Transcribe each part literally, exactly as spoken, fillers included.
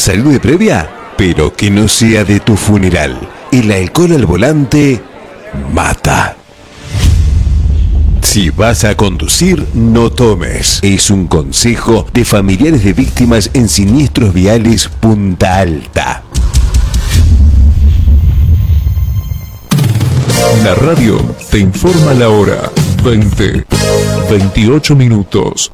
salud previa, pero que no sea de tu funeral. El alcohol al volante mata. Si vas a conducir, no tomes. Es un consejo de familiares de víctimas en siniestros viales Punta Alta. La radio te informa la hora. veinte, veintiocho minutos.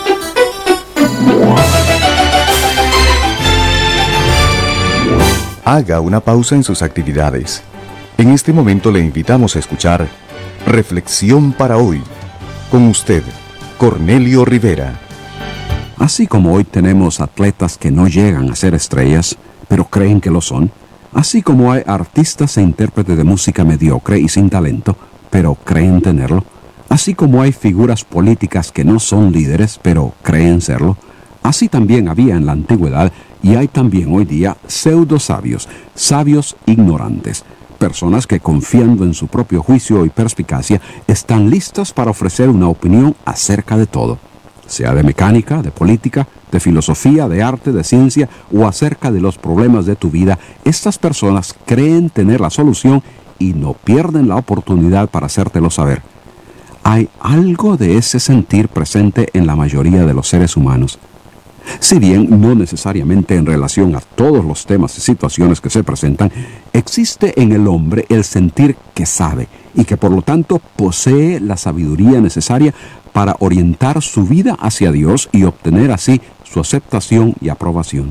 Haga una pausa en sus actividades. En este momento le invitamos a escuchar Reflexión para hoy. Con usted, Cornelio Rivera. Así como hoy tenemos atletas que no llegan a ser estrellas, pero creen que lo son, así como hay artistas e intérpretes de música mediocre y sin talento, pero creen tenerlo, así como hay figuras políticas que no son líderes, pero creen serlo, así también había en la antigüedad y hay también hoy día pseudo-sabios, sabios ignorantes, personas que confiando en su propio juicio y perspicacia están listas para ofrecer una opinión acerca de todo, sea de mecánica, de política, de filosofía, de arte, de ciencia o acerca de los problemas de tu vida. Estas personas creen tener la solución y no pierden la oportunidad para hacértelo saber. Hay algo de ese sentir presente en la mayoría de los seres humanos. Si bien no necesariamente en relación a todos los temas y situaciones que se presentan, existe en el hombre el sentir que sabe y que por lo tanto posee la sabiduría necesaria para orientar su vida hacia Dios y obtener así su aceptación y aprobación.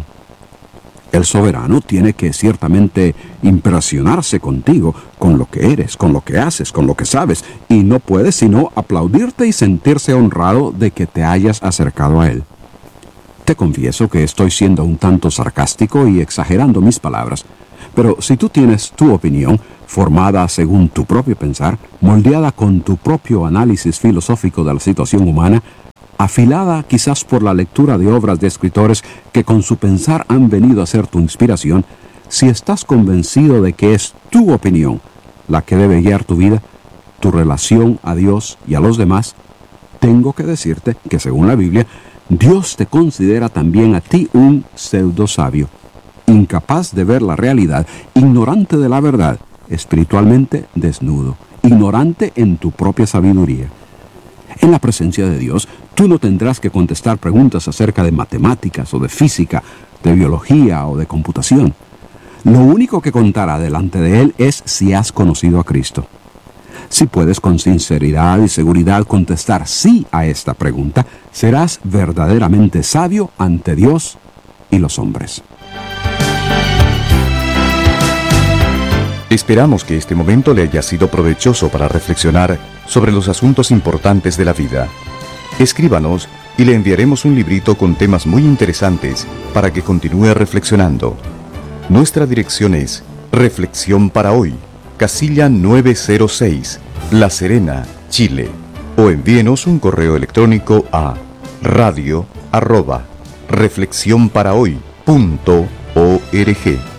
El soberano tiene que ciertamente impresionarse contigo, con lo que eres, con lo que haces, con lo que sabes, y no puede sino aplaudirte y sentirse honrado de que te hayas acercado a él. Te confieso que estoy siendo un tanto sarcástico y exagerando mis palabras, pero si tú tienes tu opinión, formada según tu propio pensar, moldeada con tu propio análisis filosófico de la situación humana, afilada quizás por la lectura de obras de escritores que con su pensar han venido a ser tu inspiración, si estás convencido de que es tu opinión la que debe guiar tu vida, tu relación a Dios y a los demás, tengo que decirte que según la Biblia, Dios te considera también a ti un pseudo sabio, incapaz de ver la realidad, ignorante de la verdad, espiritualmente desnudo, ignorante en tu propia sabiduría. En la presencia de Dios, tú no tendrás que contestar preguntas acerca de matemáticas o de física, de biología o de computación. Lo único que contará delante de Él es si has conocido a Cristo. Si puedes con sinceridad y seguridad contestar sí a esta pregunta, serás verdaderamente sabio ante Dios y los hombres. Esperamos que este momento le haya sido provechoso para reflexionar sobre los asuntos importantes de la vida. Escríbanos y le enviaremos un librito con temas muy interesantes para que continúe reflexionando. Nuestra dirección es Reflexión para Hoy, casilla nueve cero seis, La Serena, Chile. O envíenos un correo electrónico a radio arroba reflexión para hoy punto org.